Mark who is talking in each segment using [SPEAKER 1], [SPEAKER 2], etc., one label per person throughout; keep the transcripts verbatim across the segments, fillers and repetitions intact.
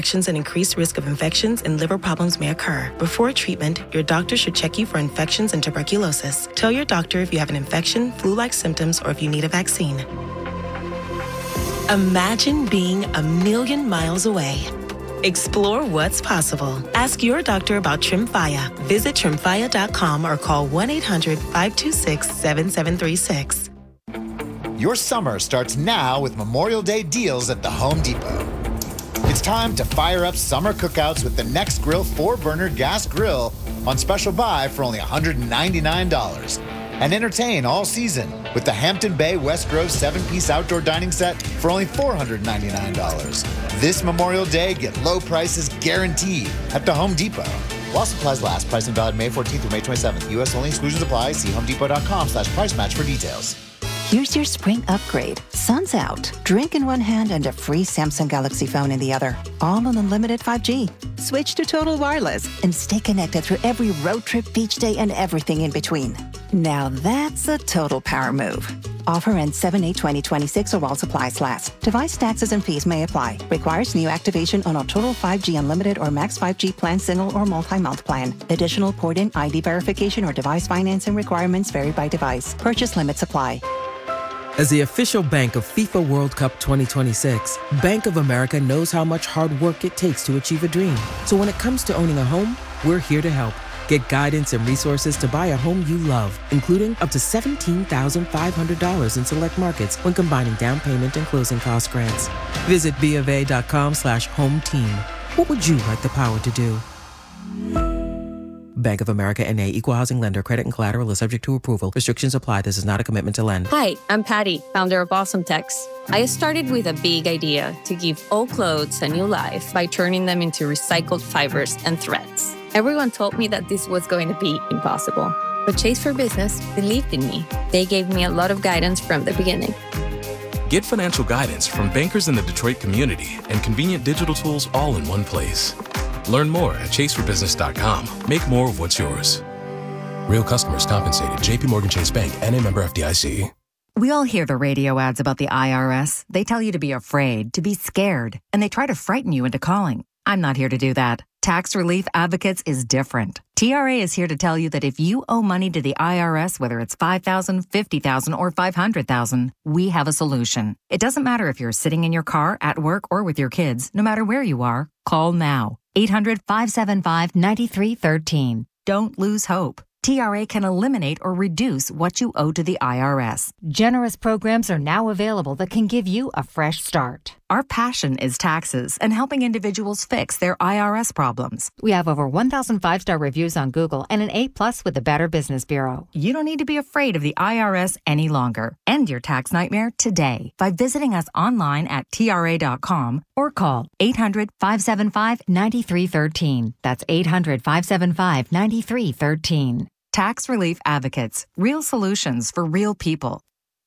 [SPEAKER 1] reactions and increased risk of infections and liver problems may occur. Before treatment, your doctor should check you for infections and tuberculosis. Tell your doctor if you have an infection, flu-like symptoms, or if you need a vaccine. Imagine being a million miles away. Explore what's possible. Ask your doctor about Tremfya. Visit Tremfya dot com or call one eight hundred, five two six, seven seven three six.
[SPEAKER 2] Your summer starts now with Memorial Day deals at the Home Depot. It's time to fire up summer cookouts with the Nextgrill four-burner gas grill on special buy for only one hundred ninety-nine dollars. And entertain all season with the Hampton Bay West Grove seven-piece outdoor dining set for only four hundred ninety-nine dollars. This Memorial Day, get low prices guaranteed at the Home Depot. While supplies last, pricing valid May fourteenth through May twenty-seventh. U S only, exclusions apply. See homedepot.com slash price match for details.
[SPEAKER 3] Here's your spring upgrade. Sun's out. Drink in one hand and a free Samsung Galaxy phone in the other. All on unlimited five G. Switch to Total Wireless and stay connected through every road trip, beach day, and everything in between. Now that's a total power move. Offer ends seven eight twenty twenty-six or while supplies last. Device taxes and fees may apply. Requires new activation on a Total five G Unlimited or Max five G plan, single or multi-month plan. Additional port-in I D verification or device financing requirements vary by device. Purchase limits apply.
[SPEAKER 4] As the official bank of FIFA World Cup twenty twenty-six, Bank of America knows how much hard work it takes to achieve a dream. So when it comes to owning a home, we're here to help. Get guidance and resources to buy a home you love, including up to seventeen thousand five hundred dollars in select markets when combining down payment and closing cost grants. Visit BofA.com slash home team. What would you like the power to do? Bank of America N A, Equal Housing Lender. Credit and collateral is subject to approval. Restrictions apply. This is not a commitment to lend.
[SPEAKER 5] Hi, I'm Patty, founder of Awesome Tex. I started with a big idea to give old clothes a new life by turning them into recycled fibers and threads. Everyone told me that this was going to be impossible. But Chase for Business believed in me. They gave me a lot of guidance from the beginning.
[SPEAKER 6] Get financial guidance from bankers in the Detroit community and convenient digital tools all in one place. Learn more at chase for business dot com. Make more of what's yours. Real customers compensated. J P Morgan Chase Bank, N A member F D I C.
[SPEAKER 7] We all hear the radio ads about the I R S. They tell you to be afraid, to be scared, and they try to frighten you into calling. I'm not here to do that. Tax Relief Advocates is different. T R A is here to tell you that if you owe money to the I R S, whether it's five thousand dollars, fifty thousand dollars, or five hundred thousand dollars, we have a solution. It doesn't matter if you're sitting in your car, at work, or with your kids. No matter where you are, call now. eight hundred, five seven five, nine three one three. Don't lose hope. T R A can eliminate or reduce what you owe to the I R S.
[SPEAKER 8] Generous programs are now available that can give you a fresh start.
[SPEAKER 7] Our passion is taxes and helping individuals fix their I R S problems.
[SPEAKER 8] We have over one thousand five-star reviews on Google and an A plus with the Better Business Bureau.
[SPEAKER 7] You don't need to be afraid of the I R S any longer. End your tax nightmare today by visiting us online at T R A dot com or call eight hundred, five seven five, nine three one three. That's eight hundred, five seven five, nine three one three. Tax Relief Advocates. Real solutions for real people.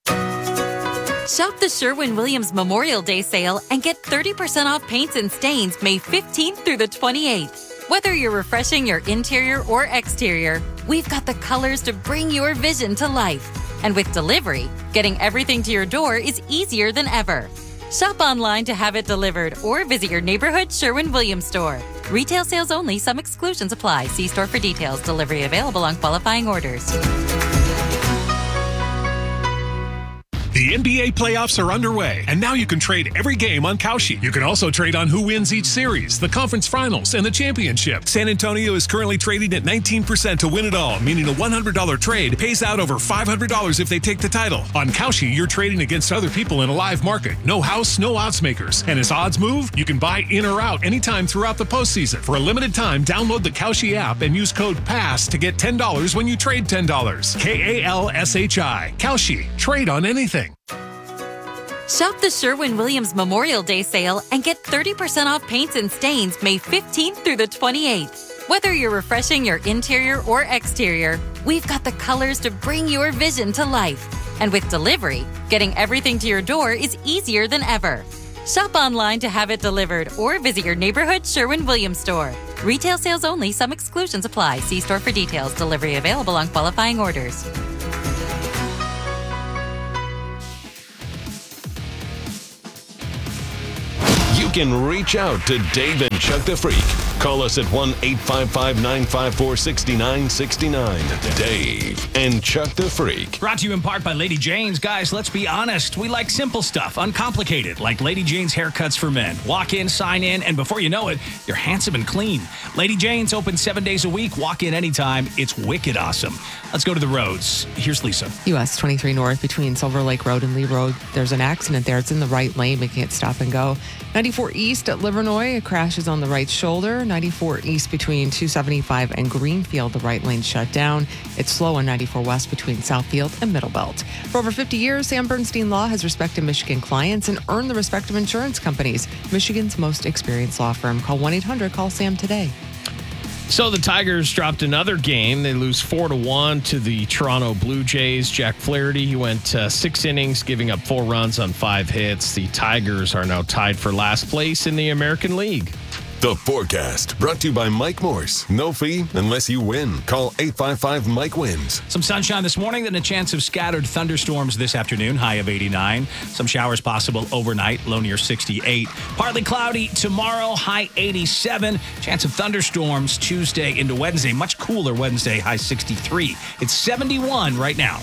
[SPEAKER 9] Shop the Sherwin-Williams Memorial Day sale and get thirty percent off paints and stains May fifteenth through the twenty-eighth. Whether you're refreshing your interior or exterior, we've got the colors to bring your vision to life. And with delivery, getting everything to your door is easier than ever. Shop online to have it delivered or visit your neighborhood Sherwin-Williams store. Retail sales only. Some exclusions apply. See store for details. Delivery available on qualifying orders.
[SPEAKER 10] The N B A playoffs are underway, and now you can trade every game on Kalshi. You can also trade on who wins each series, the conference finals, and the championship. San Antonio is currently trading at nineteen percent to win it all, meaning a one hundred dollars trade pays out over five hundred dollars if they take the title. On Kalshi, you're trading against other people in a live market. No house, no odds makers. And as odds move, you can buy in or out anytime throughout the postseason. For a limited time, download the Kalshi app and use code PASS to get ten dollars when you trade ten dollars. K A L S H I. Kalshi. Trade on anything.
[SPEAKER 9] Shop the Sherwin-Williams Memorial Day sale and get thirty percent off paints and stains May fifteenth through the twenty-eighth. Whether you're refreshing your interior or exterior, we've got the colors to bring your vision to life. And with delivery, getting everything to your door is easier than ever. Shop online to have it delivered or visit your neighborhood Sherwin-Williams store. Retail sales only. Some exclusions apply. See store for details. Delivery available on qualifying orders.
[SPEAKER 11] can reach out to Dave and Chuck the Freak. Call us at one eight five five, nine five four, six nine six nine. Dave and Chuck the Freak.
[SPEAKER 12] Brought to you in part by Lady Jane's. Guys, let's be honest. We like simple stuff, uncomplicated, like Lady Jane's haircuts for men. Walk in, sign in, and before you know it, you're handsome and clean. Lady Jane's open seven days a week. Walk in anytime. It's wicked awesome. Let's go to the roads. Here's Lisa.
[SPEAKER 13] U S twenty-three North between Silver Lake Road and Lee Road. There's an accident there. It's in the right lane, making it stop and go. ninety-four East at Livernois. A crash is on the right shoulder. ninety-four East between two seventy-five and Greenfield. The right lane shut down. It's slow on ninety-four West between Southfield and Middle Belt. For over fifty years, Sam Bernstein Law has respected Michigan clients and earned the respect of insurance companies. Michigan's most experienced law firm. Call one eight hundred call Sam today.
[SPEAKER 14] So the Tigers dropped another game. They lose four to one to the Toronto Blue Jays. Jack Flaherty, he went uh, six innings, giving up four runs on five hits. The Tigers are now tied for last place in the American League.
[SPEAKER 11] The forecast brought to you by Mike Morse. No fee unless you win. Call eight five five, Mike wins.
[SPEAKER 12] Some sunshine this morning, then a chance of scattered thunderstorms this afternoon, high of eighty-nine. Some showers possible overnight, low near sixty-eight. Partly cloudy tomorrow, high eighty-seven. Chance of thunderstorms Tuesday into Wednesday. Much cooler Wednesday, high sixty-three. It's seventy-one right now.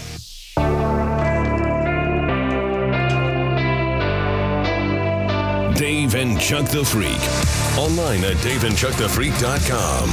[SPEAKER 11] Dave and Chuck the Freak. Online at dave and chuck the freak dot com.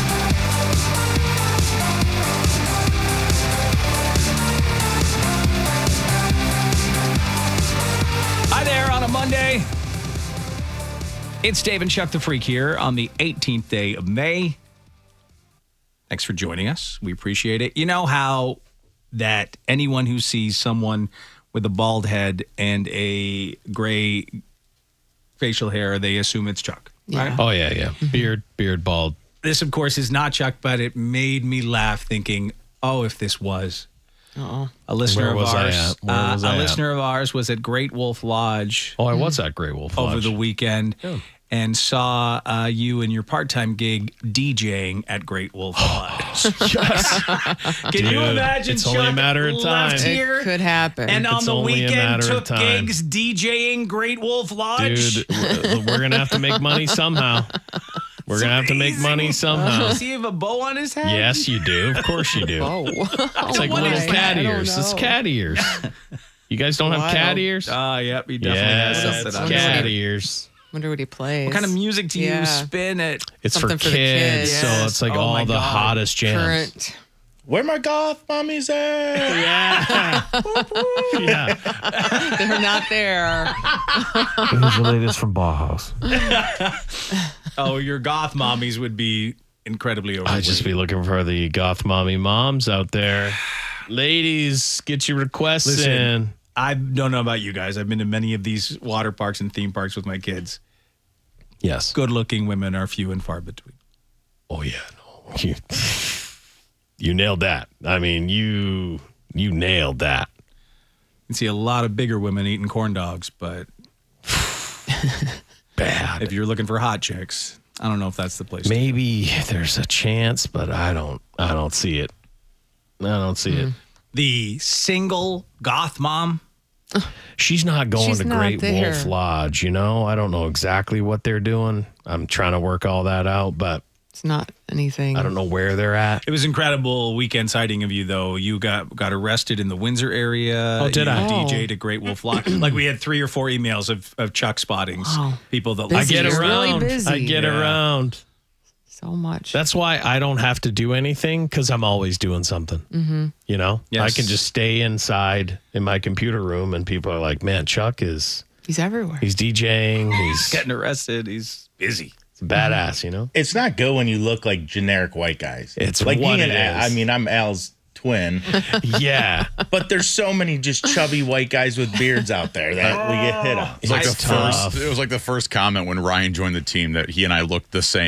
[SPEAKER 12] Hi there on a Monday. It's Dave and Chuck the Freak here on the eighteenth day of May. Thanks for joining us. We appreciate it. You know how that anyone who sees someone with a bald head and a gray facial hair, they assume it's Chuck. Right?
[SPEAKER 14] Yeah. Oh, yeah, yeah. Beard, beard, bald.
[SPEAKER 12] This, of course, is not Chuck, but it made me laugh thinking, oh, if this was.
[SPEAKER 13] Uh-oh.
[SPEAKER 12] A listener
[SPEAKER 14] Where
[SPEAKER 12] of
[SPEAKER 14] was I
[SPEAKER 12] ours.
[SPEAKER 14] at? Where
[SPEAKER 12] Uh,
[SPEAKER 14] was
[SPEAKER 12] a
[SPEAKER 14] I at?
[SPEAKER 12] listener of ours was at Great Wolf Lodge.
[SPEAKER 14] Oh, I was at Great Wolf Lodge.
[SPEAKER 12] Over the weekend.
[SPEAKER 14] Yeah.
[SPEAKER 12] And saw uh, you in your part-time gig DJing at Great Wolf Lodge.
[SPEAKER 14] Yes.
[SPEAKER 12] Can
[SPEAKER 14] Dude,
[SPEAKER 12] you imagine
[SPEAKER 14] it's
[SPEAKER 12] Chuck
[SPEAKER 14] only a matter of time.
[SPEAKER 12] left here
[SPEAKER 13] It could happen.
[SPEAKER 12] and on
[SPEAKER 14] It's
[SPEAKER 12] the
[SPEAKER 14] only a
[SPEAKER 12] weekend
[SPEAKER 14] matter of
[SPEAKER 12] took
[SPEAKER 14] time.
[SPEAKER 12] gigs DJing Great Wolf Lodge?
[SPEAKER 14] Dude, we're we're going to have to make money somehow. We're going to have to make money somehow.
[SPEAKER 12] Does he have a bow on his head?
[SPEAKER 14] Yes, you do. Of course you do.
[SPEAKER 13] Oh.
[SPEAKER 14] It's like
[SPEAKER 12] What
[SPEAKER 14] little
[SPEAKER 12] is that?
[SPEAKER 14] cat
[SPEAKER 13] I don't
[SPEAKER 14] ears. It's
[SPEAKER 13] know.
[SPEAKER 14] cat ears. You guys don't have
[SPEAKER 13] Wild.
[SPEAKER 14] cat ears?
[SPEAKER 12] Ah, yep, he definitely
[SPEAKER 14] Yeah,
[SPEAKER 12] has
[SPEAKER 14] it's
[SPEAKER 12] something on
[SPEAKER 14] cat
[SPEAKER 12] his head.
[SPEAKER 14] ears.
[SPEAKER 13] Wonder what he plays.
[SPEAKER 12] What kind of music do you
[SPEAKER 13] Yeah.
[SPEAKER 12] spin at?
[SPEAKER 14] It's
[SPEAKER 13] Something
[SPEAKER 14] for
[SPEAKER 13] for the
[SPEAKER 14] kids,
[SPEAKER 13] kids.
[SPEAKER 14] so
[SPEAKER 12] Yes.
[SPEAKER 14] it's like
[SPEAKER 12] Oh
[SPEAKER 14] all
[SPEAKER 12] my
[SPEAKER 14] the
[SPEAKER 12] God.
[SPEAKER 14] hottest jams.
[SPEAKER 13] Current.
[SPEAKER 15] Where my goth mommies at?
[SPEAKER 14] Yeah. yeah.
[SPEAKER 13] They're not there.
[SPEAKER 16] Here's the latest from Bauhaus.
[SPEAKER 12] Oh, your goth mommies would be incredibly overweight.
[SPEAKER 14] I'd just be looking for the goth mommy moms out there. Ladies, get your requests
[SPEAKER 12] Listen,
[SPEAKER 14] in.
[SPEAKER 12] I don't know about you guys. I've been to many of these water parks and theme parks with my kids.
[SPEAKER 14] Yes.
[SPEAKER 12] Good-looking women are few and far between.
[SPEAKER 14] Oh, yeah. No. You, you nailed that. I mean, you you nailed that.
[SPEAKER 12] You can see a lot of bigger women eating corn dogs, but
[SPEAKER 14] Bad.
[SPEAKER 12] if you're looking for hot chicks, I don't know if that's the place.
[SPEAKER 14] Maybe there's a chance, but I don't I don't see it. I don't see
[SPEAKER 13] Mm.
[SPEAKER 14] it.
[SPEAKER 12] The single goth mom.
[SPEAKER 14] She's not going
[SPEAKER 13] She's
[SPEAKER 14] to
[SPEAKER 13] not
[SPEAKER 14] Great
[SPEAKER 13] there.
[SPEAKER 14] Wolf Lodge, you know? I don't know exactly what they're doing. I'm trying to work all that out, but
[SPEAKER 13] It's not anything.
[SPEAKER 14] I don't know where they're at.
[SPEAKER 12] It was incredible weekend sighting of you, though. You got got arrested in the Windsor area.
[SPEAKER 14] Oh, did
[SPEAKER 12] you
[SPEAKER 14] I?
[SPEAKER 12] D J'd at Great Wolf Lodge. Like we had three or four emails of, of Chuck spottings.
[SPEAKER 13] Wow.
[SPEAKER 12] People that
[SPEAKER 14] I
[SPEAKER 12] like
[SPEAKER 14] get
[SPEAKER 13] Busy. You're
[SPEAKER 14] around.
[SPEAKER 13] really busy.
[SPEAKER 14] I get
[SPEAKER 12] Yeah.
[SPEAKER 14] around.
[SPEAKER 13] So much.
[SPEAKER 14] That's why I don't have to do anything because I'm always doing something. Mm-hmm. You know,
[SPEAKER 12] Yes.
[SPEAKER 14] I can just stay inside in my computer room, and people are like, "Man, Chuck is
[SPEAKER 13] He's everywhere.
[SPEAKER 14] he's DJing. He's
[SPEAKER 12] getting arrested. He's busy.
[SPEAKER 14] It's badass." You know,
[SPEAKER 15] It's not good when you look like generic white guys.
[SPEAKER 14] It's
[SPEAKER 15] like
[SPEAKER 14] what
[SPEAKER 15] me and
[SPEAKER 14] it
[SPEAKER 15] Al,
[SPEAKER 14] is.
[SPEAKER 15] I mean, I'm Al's twin,
[SPEAKER 14] yeah.
[SPEAKER 15] but there's so many just chubby white guys with beards out there that we get hit on.
[SPEAKER 17] It was like
[SPEAKER 14] It's
[SPEAKER 17] the
[SPEAKER 14] tough.
[SPEAKER 17] first. It was like the first comment when Ryan joined the team that he and I looked the same.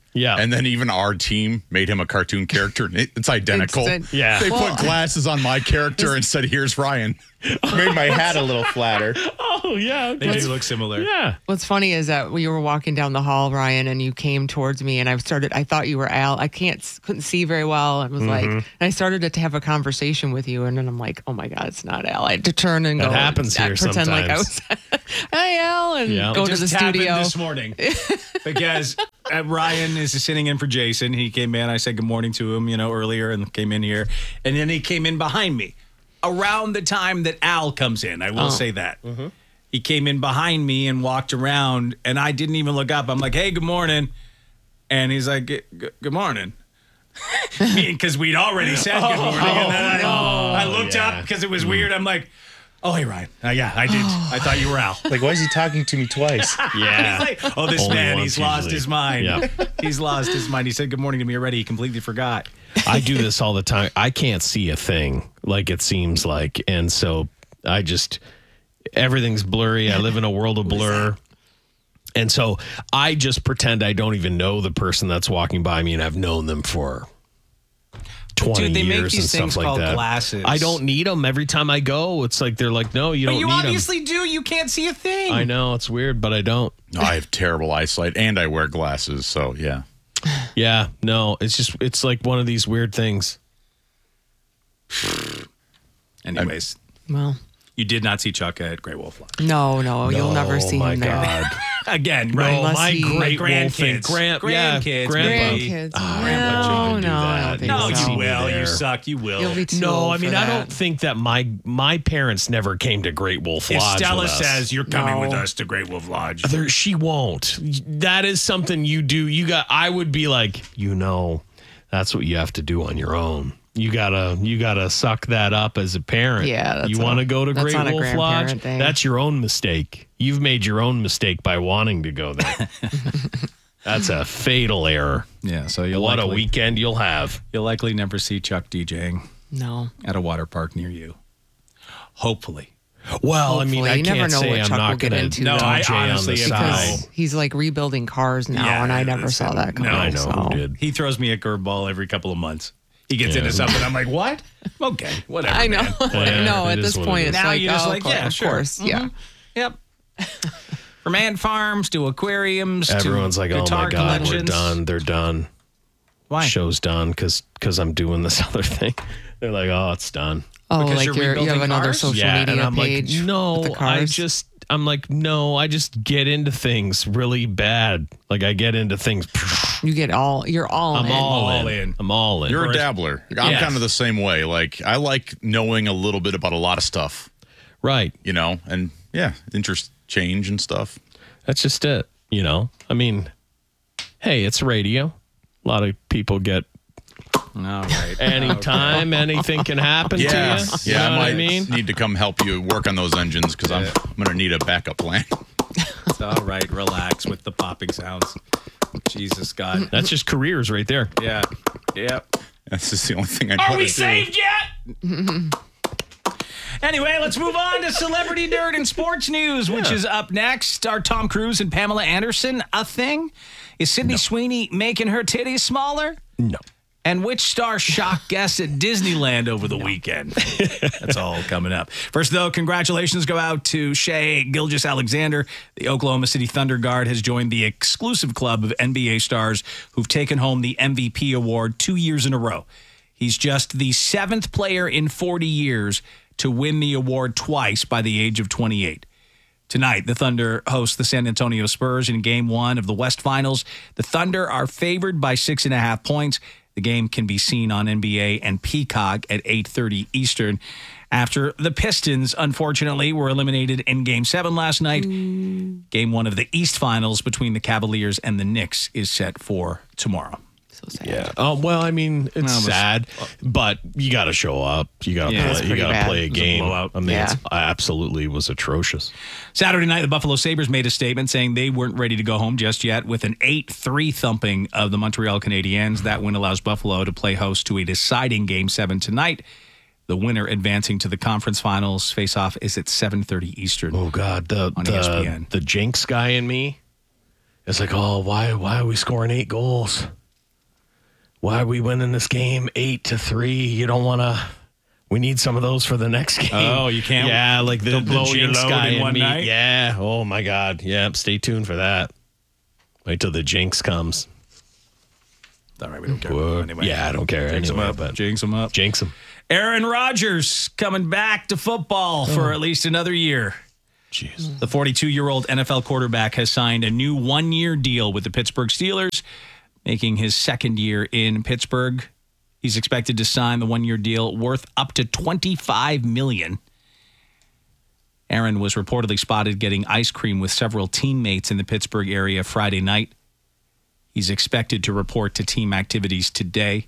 [SPEAKER 14] Yeah.
[SPEAKER 17] And then even our team made him a cartoon character. and it- It's identical.
[SPEAKER 13] Instant.
[SPEAKER 14] Yeah.
[SPEAKER 17] They
[SPEAKER 13] Well-
[SPEAKER 17] put glasses on my character and said, here's Ryan.
[SPEAKER 15] Made my hat a little flatter.
[SPEAKER 14] Oh, yeah.
[SPEAKER 12] They do look similar.
[SPEAKER 14] Yeah.
[SPEAKER 13] What's funny is that we were walking down the hall, Ryan, and you came towards me, and I started. I thought you were Al. I can't, couldn't see very well. I was like,
[SPEAKER 14] Mhm.
[SPEAKER 13] and I started to have a conversation with you, and then I'm like, oh my god, it's not Al. I had to turn and
[SPEAKER 14] That
[SPEAKER 13] go.
[SPEAKER 14] happens
[SPEAKER 13] I
[SPEAKER 14] here
[SPEAKER 13] pretend like I was,
[SPEAKER 14] sometimes.
[SPEAKER 13] hi Al, and
[SPEAKER 14] Yeah.
[SPEAKER 13] go
[SPEAKER 12] It
[SPEAKER 13] to the
[SPEAKER 12] just happened
[SPEAKER 13] studio.
[SPEAKER 12] this morning because uh, Ryan is sitting in for Jason. He came in. I said good morning to him, you know, earlier, and came in here, and then he came in behind me around the time that Al comes in. I will
[SPEAKER 13] Oh.
[SPEAKER 12] say that he came in behind me and walked around, and I didn't even look up. I'm like, hey, good morning, and he's like, "G- g- good morning. Because we'd already said good morning, and then I,
[SPEAKER 14] Oh,
[SPEAKER 12] I looked
[SPEAKER 14] yeah.
[SPEAKER 12] up because it was weird. I'm like, oh, hey, Ryan. Uh, yeah, I did. I thought you were Al.
[SPEAKER 15] Like, why is he talking to me twice?
[SPEAKER 14] Yeah.
[SPEAKER 12] He's like, oh, this
[SPEAKER 14] Only
[SPEAKER 12] man,
[SPEAKER 14] once
[SPEAKER 12] he's lost
[SPEAKER 14] usually.
[SPEAKER 12] his mind.
[SPEAKER 14] Yeah.
[SPEAKER 12] He's lost his mind. He said good morning to me already. He completely forgot.
[SPEAKER 14] I do this all the time. I can't see a thing, like it seems like. And so I just, everything's blurry. I live in a world of blur. And so I just pretend I don't even know the person that's walking by me, and I've known them for twenty
[SPEAKER 12] Dude, they make
[SPEAKER 14] years
[SPEAKER 12] these
[SPEAKER 14] and
[SPEAKER 12] things
[SPEAKER 14] stuff like
[SPEAKER 12] called
[SPEAKER 14] that.
[SPEAKER 12] glasses.
[SPEAKER 14] I don't need them every time I go. It's like they're like, no, you
[SPEAKER 12] But
[SPEAKER 14] don't
[SPEAKER 12] you
[SPEAKER 14] need them.
[SPEAKER 12] obviously do. You can't see a thing.
[SPEAKER 14] I know it's weird, but I don't.
[SPEAKER 17] No, I have terrible eyesight and I wear glasses. So, yeah.
[SPEAKER 14] Yeah, no, it's just it's like one of these weird things.
[SPEAKER 12] Anyways,
[SPEAKER 13] Well,
[SPEAKER 12] you did not see Chuck at Great Wolf Lodge.
[SPEAKER 13] no, no, you'll never
[SPEAKER 14] Oh
[SPEAKER 13] see
[SPEAKER 14] my
[SPEAKER 13] him there.
[SPEAKER 14] God.
[SPEAKER 12] Again,
[SPEAKER 14] No,
[SPEAKER 12] right?
[SPEAKER 13] Unless
[SPEAKER 14] my
[SPEAKER 13] he-
[SPEAKER 14] great
[SPEAKER 12] Like
[SPEAKER 14] wolf and
[SPEAKER 12] grandkids.
[SPEAKER 14] grand, yeah,
[SPEAKER 12] Grandkids,
[SPEAKER 14] grandpa.
[SPEAKER 12] maybe.
[SPEAKER 13] Grandkids.
[SPEAKER 14] Ah,
[SPEAKER 13] no,
[SPEAKER 14] Grandpa Joe would do
[SPEAKER 13] no, I
[SPEAKER 14] that.
[SPEAKER 13] don't think
[SPEAKER 12] No,
[SPEAKER 14] won't
[SPEAKER 13] so.
[SPEAKER 14] see
[SPEAKER 12] you
[SPEAKER 14] me
[SPEAKER 12] will. You
[SPEAKER 14] there.
[SPEAKER 12] suck. You will.
[SPEAKER 13] You'll be too
[SPEAKER 14] No,
[SPEAKER 13] old
[SPEAKER 14] I mean
[SPEAKER 13] for
[SPEAKER 14] I
[SPEAKER 13] that.
[SPEAKER 14] don't think that my my parents never came to Great Wolf
[SPEAKER 12] if
[SPEAKER 14] Lodge.
[SPEAKER 12] Stella
[SPEAKER 14] with us.
[SPEAKER 12] says you're coming
[SPEAKER 13] No.
[SPEAKER 12] with us to Great Wolf Lodge,
[SPEAKER 14] There, she won't. That is something you do. You got. I would be like, you know, that's what you have to do on your own. You gotta, you gotta suck that up as a parent.
[SPEAKER 13] Yeah, that's
[SPEAKER 14] you
[SPEAKER 13] a-
[SPEAKER 14] want to go to
[SPEAKER 13] that's
[SPEAKER 14] Great
[SPEAKER 13] not a
[SPEAKER 14] Wolf Lodge?
[SPEAKER 13] grandparent thing.
[SPEAKER 14] That's your own mistake. You've made your own mistake by wanting to go there. That's a fatal error.
[SPEAKER 12] yeah. So you'll
[SPEAKER 14] What a
[SPEAKER 12] likely,
[SPEAKER 14] weekend you'll have.
[SPEAKER 12] You'll likely never see Chuck DJing
[SPEAKER 13] No.
[SPEAKER 12] at a water park near you. Hopefully.
[SPEAKER 14] Well, I mean,
[SPEAKER 13] Hopefully.
[SPEAKER 14] I
[SPEAKER 13] You never
[SPEAKER 14] can't
[SPEAKER 13] know
[SPEAKER 14] say
[SPEAKER 13] what
[SPEAKER 14] I'm
[SPEAKER 13] Chuck will
[SPEAKER 14] not
[SPEAKER 13] get
[SPEAKER 14] going to
[SPEAKER 13] into,
[SPEAKER 14] D
[SPEAKER 12] No,
[SPEAKER 13] though.
[SPEAKER 12] I
[SPEAKER 14] J on
[SPEAKER 12] honestly
[SPEAKER 14] the
[SPEAKER 12] am
[SPEAKER 14] side.
[SPEAKER 13] Because he's like rebuilding cars now,
[SPEAKER 12] Yeah,
[SPEAKER 13] and I never
[SPEAKER 12] listen,
[SPEAKER 13] saw that coming.
[SPEAKER 12] no,
[SPEAKER 14] I know
[SPEAKER 13] so.
[SPEAKER 14] who did.
[SPEAKER 12] He throws me a curveball every couple of months. He gets
[SPEAKER 14] Yeah.
[SPEAKER 12] into something. I'm like, what? Okay, whatever.
[SPEAKER 13] I know.
[SPEAKER 12] man.
[SPEAKER 14] Yeah,
[SPEAKER 13] no,
[SPEAKER 14] it
[SPEAKER 13] at
[SPEAKER 14] is
[SPEAKER 13] this
[SPEAKER 14] what
[SPEAKER 13] point,
[SPEAKER 14] it
[SPEAKER 13] it's
[SPEAKER 14] is.
[SPEAKER 12] Now
[SPEAKER 13] like,
[SPEAKER 12] you're just
[SPEAKER 13] oh,
[SPEAKER 12] like,
[SPEAKER 13] of
[SPEAKER 12] yeah,
[SPEAKER 13] course,
[SPEAKER 12] sure.
[SPEAKER 13] Of course, yeah.
[SPEAKER 12] Mhm. Yep. From ant farms to aquariums
[SPEAKER 14] Everyone's
[SPEAKER 12] to
[SPEAKER 14] like, oh
[SPEAKER 12] guitar
[SPEAKER 14] my God,
[SPEAKER 12] collections.
[SPEAKER 14] we're done. They're done.
[SPEAKER 12] Why?
[SPEAKER 14] Show's done because I'm doing this other thing. They're like, oh, it's done.
[SPEAKER 13] Oh,
[SPEAKER 12] Because
[SPEAKER 13] like
[SPEAKER 12] you're
[SPEAKER 13] you're, you
[SPEAKER 12] rebuilding
[SPEAKER 13] have another
[SPEAKER 12] cars?
[SPEAKER 13] social
[SPEAKER 14] yeah,
[SPEAKER 13] media
[SPEAKER 14] and I'm
[SPEAKER 13] page.
[SPEAKER 14] like, no,
[SPEAKER 13] with the
[SPEAKER 14] I
[SPEAKER 13] cars?
[SPEAKER 14] just, I'm like, no, I just get into things really bad. Like I get into things.
[SPEAKER 13] You get all. You're all.
[SPEAKER 14] I'm
[SPEAKER 13] in.
[SPEAKER 14] all,
[SPEAKER 12] all
[SPEAKER 14] in.
[SPEAKER 12] in.
[SPEAKER 14] I'm all in.
[SPEAKER 17] You're a
[SPEAKER 14] Whereas-
[SPEAKER 17] dabbler. I'm
[SPEAKER 14] Yes.
[SPEAKER 17] kind of the same way. Like, I like knowing a little bit about a lot of stuff,
[SPEAKER 14] right.
[SPEAKER 17] you know, and yeah, interest change and stuff.
[SPEAKER 14] That's just it. You know, I mean, hey, it's radio. A lot of people get
[SPEAKER 12] All right.
[SPEAKER 14] anytime, anything can happen
[SPEAKER 17] Yeah,
[SPEAKER 14] to you.
[SPEAKER 17] yeah,
[SPEAKER 14] You know
[SPEAKER 17] I
[SPEAKER 14] what
[SPEAKER 17] might
[SPEAKER 14] I mean?
[SPEAKER 17] need to come help you work on those engines because I'm, I'm going to need a backup plan.
[SPEAKER 12] It's all right. Relax with the popping sounds. Jesus God.
[SPEAKER 14] That's just careers right there.
[SPEAKER 12] Yeah. Yep.
[SPEAKER 17] That's just the only thing I know
[SPEAKER 12] Are
[SPEAKER 17] how
[SPEAKER 12] we
[SPEAKER 17] to do.
[SPEAKER 12] saved yet? Anyway, let's move on to celebrity dirt and sports news, which is up next. Are Tom Cruise and Pamela Anderson a thing? Is Sydney Sweeney making her titties smaller?
[SPEAKER 14] No.
[SPEAKER 12] And which star shocked guests at Disneyland over the weekend? That's all coming up. First, though, congratulations go out to Shea Gilgeous-Alexander. The Oklahoma City Thunder guard has joined the exclusive club of N B A stars who've taken home the M V P award two years in a row. He's just the seventh player in forty years to win the award twice by the age of twenty-eight. Tonight, the Thunder host the San Antonio Spurs in Game one of the West Finals. The Thunder are favored by six and a half points. The game can be seen on N B A and Peacock at eight thirty Eastern. After the Pistons, unfortunately, were eliminated in Game seven last night. Mm. Game one of the East Finals between the Cavaliers and the Knicks is set for tomorrow.
[SPEAKER 13] So sad.
[SPEAKER 14] Yeah. Oh well, I mean, it's
[SPEAKER 12] Well, it was-
[SPEAKER 14] sad, but you got to show up. You got to
[SPEAKER 12] Yeah, it's
[SPEAKER 14] play. You
[SPEAKER 13] pretty
[SPEAKER 14] got to
[SPEAKER 13] bad.
[SPEAKER 14] play a
[SPEAKER 12] It was a
[SPEAKER 14] game.
[SPEAKER 12] blowout.
[SPEAKER 14] I mean,
[SPEAKER 13] Yeah.
[SPEAKER 14] it's absolutely was atrocious.
[SPEAKER 12] Saturday night, the Buffalo Sabres made a statement saying they weren't ready to go home just yet with an eight three thumping of the Montreal Canadiens. That win allows Buffalo to play host to a deciding Game seven tonight. The winner advancing to the conference finals. Face-off is at seven thirty Eastern.
[SPEAKER 14] Oh God, the
[SPEAKER 12] On E S P
[SPEAKER 14] the
[SPEAKER 12] N.
[SPEAKER 14] the Jinx guy in me It's like, oh, why why are we scoring eight goals? Why are we winning this game eight to three? You don't want to. We need some of those for the next game.
[SPEAKER 12] Oh, you can't.
[SPEAKER 14] Yeah, like the,
[SPEAKER 12] Don't
[SPEAKER 14] the
[SPEAKER 12] blow your
[SPEAKER 14] jinx
[SPEAKER 12] load
[SPEAKER 14] guy
[SPEAKER 12] in
[SPEAKER 14] in
[SPEAKER 12] one
[SPEAKER 14] me.
[SPEAKER 12] night?
[SPEAKER 14] Yeah. Oh my God. Yeah. Stay tuned for that. Wait till the jinx comes.
[SPEAKER 12] All right, we don't care.
[SPEAKER 14] Whoa.
[SPEAKER 12] Anyway.
[SPEAKER 14] Yeah, I don't care.
[SPEAKER 12] Jinx
[SPEAKER 14] anyway,
[SPEAKER 12] him up.
[SPEAKER 14] but
[SPEAKER 12] Jinx him up.
[SPEAKER 14] Jinx him.
[SPEAKER 12] Aaron Rodgers coming back to football
[SPEAKER 14] Oh.
[SPEAKER 12] for at least another year.
[SPEAKER 14] Jeez.
[SPEAKER 12] The forty-two-year-old N F L quarterback has signed a new one-year deal with the Pittsburgh Steelers, making his second year in Pittsburgh. He's expected to sign the one-year deal worth up to twenty-five million dollars. Aaron was reportedly spotted getting ice cream with several teammates in the Pittsburgh area Friday night. He's expected to report to team activities today.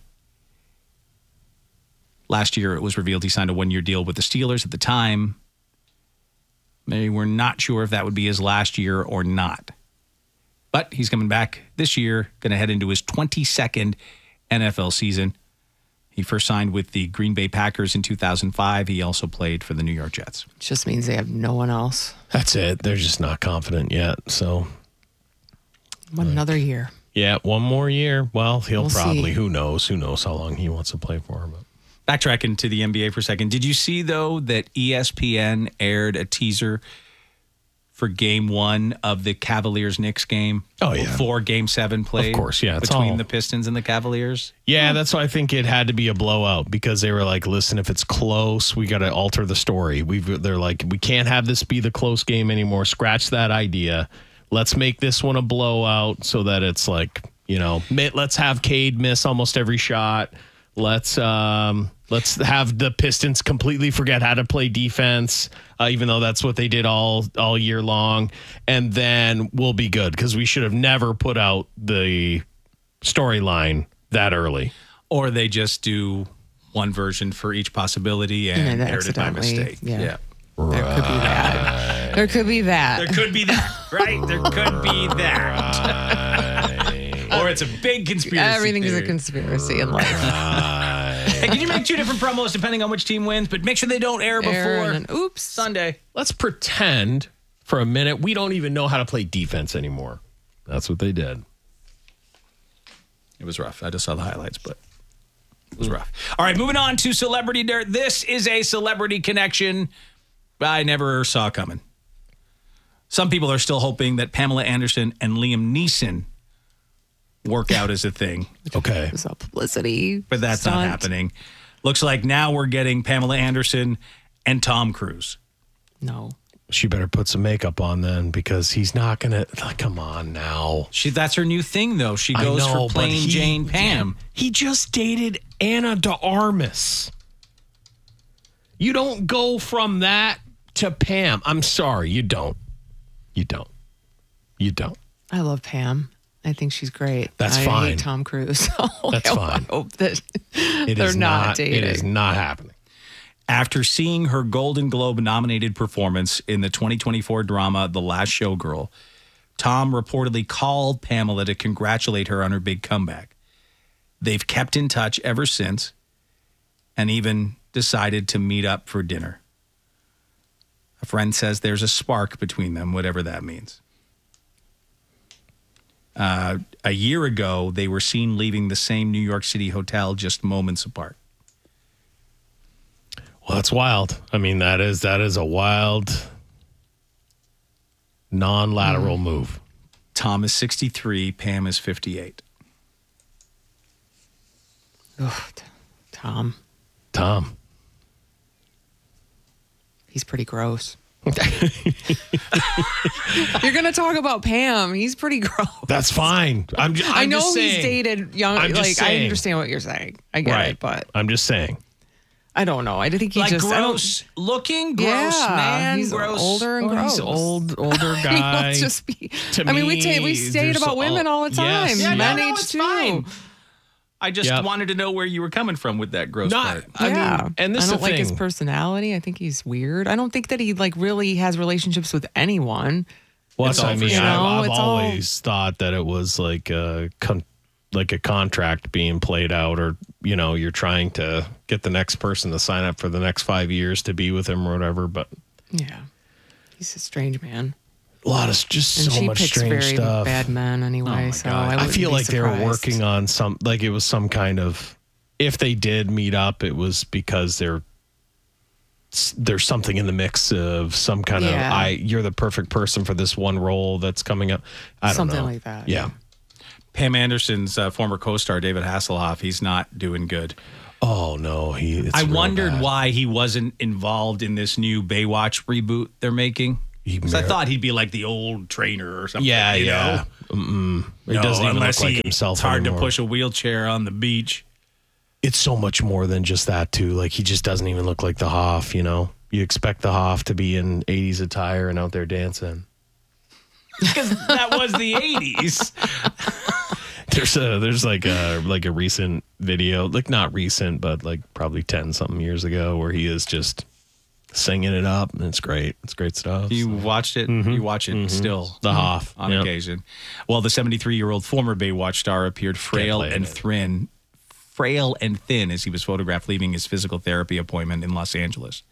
[SPEAKER 12] Last year, it was revealed he signed a one-year deal with the Steelers. At the time, they were not sure if that would be his last year or not. But he's coming back this year, going to head into his twenty-second N F L season. He first signed with the Green Bay Packers in two thousand five. He also played for the New York Jets.
[SPEAKER 13] Just means they have no one else.
[SPEAKER 14] That's it. They're just not confident yet. So,
[SPEAKER 13] One another year.
[SPEAKER 14] yeah, one more year. Well, he'll
[SPEAKER 13] We'll
[SPEAKER 14] probably,
[SPEAKER 13] see.
[SPEAKER 14] who knows? Who knows how long he wants to play for. But
[SPEAKER 12] Backtracking to the N B A for a second. Did you see, though, that E S P N aired a teaser for game one of the Cavaliers-Knicks game?
[SPEAKER 14] Oh, yeah.
[SPEAKER 12] Before game seven played?
[SPEAKER 14] Of course, yeah, it's
[SPEAKER 12] Between
[SPEAKER 14] all-
[SPEAKER 12] the Pistons and the Cavaliers?
[SPEAKER 14] Yeah, that's why I think it had to be a blowout because they were like, listen, if it's close, we got to alter the story. We've They're like, we can't have this be the close game anymore. Scratch that idea. Let's make this one a blowout so that it's like, you know, mi- let's have Cade miss almost every shot. Let's um, let's have the Pistons completely forget how to play defense, uh, even though that's what they did all all year long. And then we'll be good because we should have never put out the storyline that early.
[SPEAKER 12] Or they just do one version for each possibility and,
[SPEAKER 13] And
[SPEAKER 12] aired it by
[SPEAKER 13] accidentally,
[SPEAKER 12] mistake.
[SPEAKER 13] yeah. There could be that. There could be that.
[SPEAKER 12] There could be that, right? There could be that. Or it's a big conspiracy
[SPEAKER 13] Everything's
[SPEAKER 12] theory.
[SPEAKER 13] a conspiracy in life.
[SPEAKER 12] Hey, can you make two different promos depending on which team wins? But make sure they don't air before
[SPEAKER 13] Air and then, oops.
[SPEAKER 12] Sunday.
[SPEAKER 14] Let's pretend for a minute we don't even know how to play defense anymore. That's what they did.
[SPEAKER 12] It was rough. I just saw the highlights, but it was rough. All right, moving on to Celebrity Dirt. This is a celebrity connection I never saw coming. Some people are still hoping that Pamela Anderson and Liam Neeson work out as a thing.
[SPEAKER 14] Okay.
[SPEAKER 13] It's all publicity.
[SPEAKER 12] But that's not
[SPEAKER 13] stunt.
[SPEAKER 12] happening. Looks like now we're getting Pamela Anderson and Tom Cruise.
[SPEAKER 13] No.
[SPEAKER 14] She better put some makeup on then because he's not going to. Like, come on now.
[SPEAKER 12] She That's her new thing, though. She
[SPEAKER 14] I
[SPEAKER 12] goes
[SPEAKER 14] know,
[SPEAKER 12] for
[SPEAKER 14] but
[SPEAKER 12] plain
[SPEAKER 14] he-
[SPEAKER 12] Jane Pam.
[SPEAKER 14] He just dated Anna de Armas. You don't go from that to Pam. I'm sorry. You don't. You don't. You don't.
[SPEAKER 13] I love Pam. I think she's great.
[SPEAKER 14] That's
[SPEAKER 13] I
[SPEAKER 14] fine.
[SPEAKER 13] hate Tom Cruise. So
[SPEAKER 14] That's
[SPEAKER 13] I
[SPEAKER 14] fine.
[SPEAKER 13] hope that
[SPEAKER 14] It
[SPEAKER 13] they're
[SPEAKER 14] is
[SPEAKER 13] not,
[SPEAKER 14] not.
[SPEAKER 13] dating.
[SPEAKER 14] It is not happening.
[SPEAKER 12] After seeing her Golden Globe nominated performance in the twenty twenty-four drama The Last Showgirl, Tom reportedly called Pamela to congratulate her on her big comeback. They've kept in touch ever since and even decided to meet up for dinner. A friend says there's a spark between them, whatever that means. Uh, a year ago, they were seen leaving the same New York City hotel just moments apart.
[SPEAKER 14] Well, that's wild. I mean, that is that is a wild non-lateral
[SPEAKER 13] Mm.
[SPEAKER 14] move.
[SPEAKER 12] Tom is sixty-three, Pam is fifty-eight.
[SPEAKER 13] Ugh, Tom.
[SPEAKER 14] Tom.
[SPEAKER 13] He's pretty gross. You're going to talk about Pam. He's pretty gross.
[SPEAKER 14] That's fine. I'm, ju- I'm
[SPEAKER 13] I know
[SPEAKER 14] just
[SPEAKER 13] he's
[SPEAKER 14] saying.
[SPEAKER 13] dated young.
[SPEAKER 14] I'm just
[SPEAKER 13] Like I
[SPEAKER 14] saying.
[SPEAKER 13] understand what you're saying. I get
[SPEAKER 14] Right.
[SPEAKER 13] it, but
[SPEAKER 14] I'm just saying.
[SPEAKER 13] I don't know. I think he
[SPEAKER 12] Like
[SPEAKER 13] just I don't-
[SPEAKER 12] gross looking, gross
[SPEAKER 13] yeah,
[SPEAKER 12] man,
[SPEAKER 13] he's
[SPEAKER 12] gross.
[SPEAKER 13] older and
[SPEAKER 14] Well,
[SPEAKER 13] gross.
[SPEAKER 14] he's old, older
[SPEAKER 13] I mean,
[SPEAKER 14] guy.
[SPEAKER 13] let's just be.
[SPEAKER 14] To
[SPEAKER 13] I mean, we
[SPEAKER 14] me,
[SPEAKER 13] ta- we state
[SPEAKER 14] there's
[SPEAKER 13] about women all the time.
[SPEAKER 14] Yes,
[SPEAKER 12] Yeah, no,
[SPEAKER 13] Men
[SPEAKER 12] no,
[SPEAKER 13] age
[SPEAKER 12] it's
[SPEAKER 13] too.
[SPEAKER 12] fine. I just
[SPEAKER 14] Yep.
[SPEAKER 12] wanted to know where you were coming from with that gross
[SPEAKER 14] Not-
[SPEAKER 12] part.
[SPEAKER 14] I
[SPEAKER 13] yeah,
[SPEAKER 14] mean, and this
[SPEAKER 13] I
[SPEAKER 14] is
[SPEAKER 13] don't
[SPEAKER 14] the
[SPEAKER 13] like his
[SPEAKER 14] thing.
[SPEAKER 13] personality. I think he's weird. I don't think that he like really has relationships with anyone.
[SPEAKER 14] Well,
[SPEAKER 12] It's
[SPEAKER 14] that's what
[SPEAKER 12] all
[SPEAKER 14] I
[SPEAKER 12] for
[SPEAKER 14] mean.
[SPEAKER 12] show.
[SPEAKER 14] I've, I've
[SPEAKER 13] It's all-
[SPEAKER 14] always thought that it was like a con- like a contract being played out, or you know, you're trying to get the next person to sign up for the next five years to be with him or whatever. But
[SPEAKER 13] Yeah, he's a strange man.
[SPEAKER 14] A lot of just
[SPEAKER 13] And
[SPEAKER 14] so
[SPEAKER 13] she
[SPEAKER 14] much
[SPEAKER 13] picks
[SPEAKER 14] strange
[SPEAKER 13] very
[SPEAKER 14] stuff.
[SPEAKER 13] bad men anyway. so I,
[SPEAKER 14] I feel
[SPEAKER 13] be
[SPEAKER 14] like they were
[SPEAKER 13] surprised.
[SPEAKER 14] working on some, like it was some kind of, if they did meet up, it was because they're, there's something in the mix of some kind
[SPEAKER 13] Yeah.
[SPEAKER 14] of, I, you're the perfect person for this one role that's coming up. I don't
[SPEAKER 13] Something
[SPEAKER 14] know.
[SPEAKER 13] like that,
[SPEAKER 14] Yeah.
[SPEAKER 12] Pam Anderson's uh, former co-star, David Hasselhoff, he's not doing good.
[SPEAKER 14] Oh, no. He. It's
[SPEAKER 12] I
[SPEAKER 14] real
[SPEAKER 12] wondered
[SPEAKER 14] bad.
[SPEAKER 12] why he wasn't involved in this new Baywatch reboot they're making. Because I
[SPEAKER 14] mar-
[SPEAKER 12] thought he'd be like the old trainer or something.
[SPEAKER 14] Yeah,
[SPEAKER 12] you
[SPEAKER 14] yeah.
[SPEAKER 12] know?
[SPEAKER 14] Mm-mm. He
[SPEAKER 12] No,
[SPEAKER 14] doesn't even
[SPEAKER 12] unless
[SPEAKER 14] look like
[SPEAKER 12] he-
[SPEAKER 14] himself
[SPEAKER 12] It's hard
[SPEAKER 14] anymore.
[SPEAKER 12] to push a wheelchair on the beach.
[SPEAKER 14] It's so much more than just that, too. Like, he just doesn't even look like the Hoff, you know? You expect the Hoff to be in eighties attire and out there dancing.
[SPEAKER 12] Because that was the eighties.
[SPEAKER 14] There's a there's like a like a recent video, like not recent, but like probably ten something years ago, where he is just singing it up, and it's great. It's great stuff.
[SPEAKER 12] You watched it?
[SPEAKER 14] Mhm.
[SPEAKER 12] You watch it
[SPEAKER 14] Mhm.
[SPEAKER 12] still?
[SPEAKER 14] The Hoff,
[SPEAKER 12] on
[SPEAKER 14] yep.
[SPEAKER 12] occasion. Well, the seventy-three-year-old former Baywatch star appeared frail
[SPEAKER 14] play
[SPEAKER 12] and
[SPEAKER 14] it.
[SPEAKER 12] thin, frail and thin as he was photographed leaving his physical therapy appointment in Los Angeles.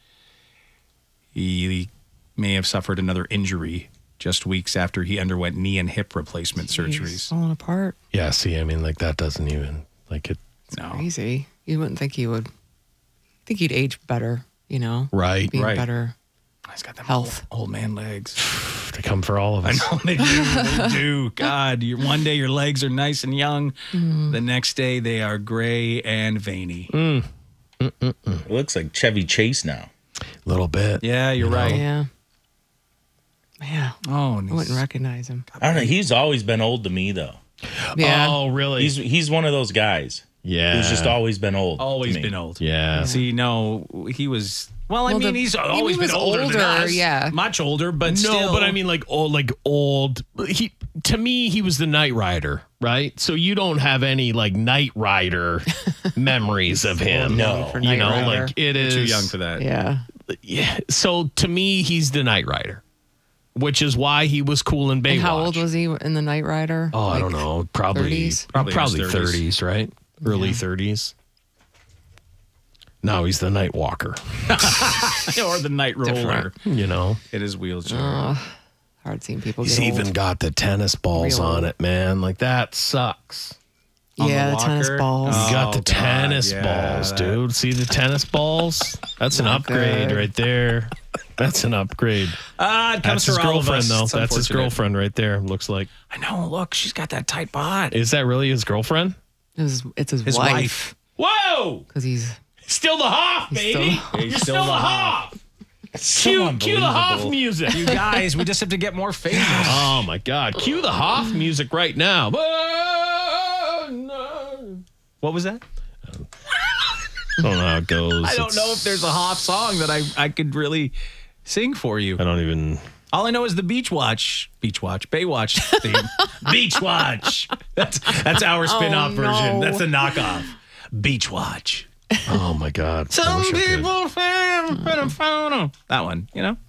[SPEAKER 12] He may have suffered another injury just weeks after he underwent knee and hip replacement surgeries.
[SPEAKER 13] He's falling apart.
[SPEAKER 14] Yeah, see, I mean, like that doesn't even like it.
[SPEAKER 12] No.
[SPEAKER 13] Crazy. You wouldn't think he would. I think he'd age better, you know?
[SPEAKER 14] Right,
[SPEAKER 13] Be in
[SPEAKER 14] right.
[SPEAKER 13] better
[SPEAKER 12] He's got them
[SPEAKER 13] health.
[SPEAKER 12] Old, old man legs.
[SPEAKER 14] They come for all of
[SPEAKER 12] I
[SPEAKER 14] us.
[SPEAKER 12] know they do. They do. God, you one day your legs are nice and young.
[SPEAKER 13] Mm.
[SPEAKER 12] The next day they are gray and veiny.
[SPEAKER 14] Mm.
[SPEAKER 15] It looks like Chevy Chase now.
[SPEAKER 14] A little bit.
[SPEAKER 12] Yeah, you're
[SPEAKER 14] you know?
[SPEAKER 12] right.
[SPEAKER 13] Yeah. Yeah.
[SPEAKER 12] Oh,
[SPEAKER 13] I
[SPEAKER 12] and
[SPEAKER 13] wouldn't
[SPEAKER 12] he's-
[SPEAKER 13] recognize him.
[SPEAKER 15] I don't know. He's always been old to me, though.
[SPEAKER 13] Yeah.
[SPEAKER 14] Oh, really?
[SPEAKER 15] He's he's one of those guys.
[SPEAKER 14] Yeah.
[SPEAKER 15] Who's just always been old. to
[SPEAKER 12] always
[SPEAKER 15] me.
[SPEAKER 12] been old.
[SPEAKER 14] Yeah.
[SPEAKER 12] See, no, he was. Well, I
[SPEAKER 13] Well,
[SPEAKER 12] mean,
[SPEAKER 13] the-
[SPEAKER 12] he's
[SPEAKER 13] he
[SPEAKER 12] always
[SPEAKER 13] was
[SPEAKER 12] been older, than
[SPEAKER 13] older,
[SPEAKER 12] us.
[SPEAKER 13] yeah.
[SPEAKER 12] much older, but
[SPEAKER 14] no,
[SPEAKER 12] still.
[SPEAKER 14] but I mean, like old, like old. He to me, he was the Knight Rider, right? So you don't have any like Knight Rider memories of him.
[SPEAKER 15] No.
[SPEAKER 13] For
[SPEAKER 14] you
[SPEAKER 13] Knight
[SPEAKER 14] know,
[SPEAKER 13] Rider.
[SPEAKER 14] like it
[SPEAKER 12] You're
[SPEAKER 14] is
[SPEAKER 12] too young for that.
[SPEAKER 13] Yeah.
[SPEAKER 14] Yeah. So to me, he's the Knight Rider, which is why he was cool in Baywatch.
[SPEAKER 13] And how old was he in the Knight Rider?
[SPEAKER 14] Oh, I
[SPEAKER 13] Like
[SPEAKER 14] don't know. Probably,
[SPEAKER 13] thirties?
[SPEAKER 12] Probably
[SPEAKER 14] probably,
[SPEAKER 12] in his thirties.
[SPEAKER 14] thirties, right? Early
[SPEAKER 13] Yeah.
[SPEAKER 14] thirties. No, he's the Night Walker.
[SPEAKER 12] or the night roller
[SPEAKER 13] Different.
[SPEAKER 14] You know,
[SPEAKER 12] in his wheelchair.
[SPEAKER 13] Uh, hard seeing people
[SPEAKER 14] he's
[SPEAKER 13] get
[SPEAKER 14] even
[SPEAKER 13] old.
[SPEAKER 14] got the tennis balls
[SPEAKER 13] Real
[SPEAKER 14] on
[SPEAKER 13] old.
[SPEAKER 14] it, man. Like that sucks.
[SPEAKER 12] on
[SPEAKER 13] Yeah,
[SPEAKER 12] the
[SPEAKER 13] the, tennis
[SPEAKER 12] walker?
[SPEAKER 13] balls.
[SPEAKER 12] Oh,
[SPEAKER 14] You got the
[SPEAKER 12] God,
[SPEAKER 14] tennis
[SPEAKER 12] yeah,
[SPEAKER 14] balls,
[SPEAKER 12] that-
[SPEAKER 14] dude. See the tennis balls? That's an
[SPEAKER 13] Not
[SPEAKER 14] upgrade
[SPEAKER 13] good.
[SPEAKER 14] right there. That's an upgrade.
[SPEAKER 12] Ah, it comes
[SPEAKER 14] That's his
[SPEAKER 12] for all of
[SPEAKER 14] girlfriend,
[SPEAKER 12] us.
[SPEAKER 14] though.
[SPEAKER 12] It's
[SPEAKER 14] That's his
[SPEAKER 12] unfortunate.
[SPEAKER 14] girlfriend right there. Looks like.
[SPEAKER 12] I know. Look, she's got that tight bod.
[SPEAKER 14] Is that really his girlfriend?
[SPEAKER 13] It's, it's his,
[SPEAKER 12] His
[SPEAKER 13] wife.
[SPEAKER 12] wife.
[SPEAKER 14] Whoa!
[SPEAKER 13] Because he's
[SPEAKER 14] Still the Hoff,
[SPEAKER 13] He's
[SPEAKER 14] baby.
[SPEAKER 13] still the
[SPEAKER 14] You're still, the Hoff.
[SPEAKER 15] So
[SPEAKER 14] Cue, cue the Hoff
[SPEAKER 15] unbelievable.
[SPEAKER 14] music.
[SPEAKER 12] You guys, we just have to get more famous.
[SPEAKER 14] Oh my God! Cue the Hoff music right now.
[SPEAKER 12] What was that?
[SPEAKER 14] I don't know how it goes.
[SPEAKER 12] I don't know if there's a Hoff song that I, I could really sing for you.
[SPEAKER 14] I don't even.
[SPEAKER 12] All I know is the Beach Watch, Beach Watch, Baywatch theme. Beach Watch. That's that's our spin-off
[SPEAKER 13] Oh,
[SPEAKER 12] version.
[SPEAKER 13] no.
[SPEAKER 12] That's the knockoff. Beach Watch.
[SPEAKER 14] Oh my God! I
[SPEAKER 12] Some
[SPEAKER 14] wish I could.
[SPEAKER 12] people fan, that one, you know.